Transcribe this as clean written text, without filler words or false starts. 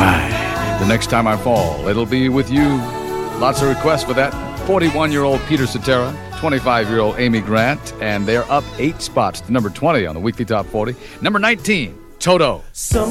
My, the next time I fall, it'll be with you. Lots of requests for that. 41-year-old Peter Cetera, 25-year-old Amy Grant, and they're up 8 spots to number 20 on the Weekly Top 40. Number 19, Toto.